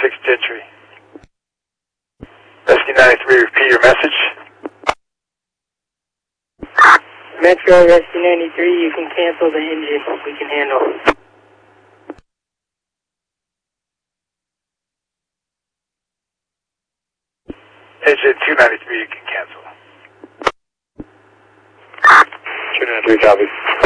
6 Gentry. Rescue 93, repeat your message. Metro Rescue 93, you can cancel the engine. We can handle. Engine 293, you can cancel. 293, copy.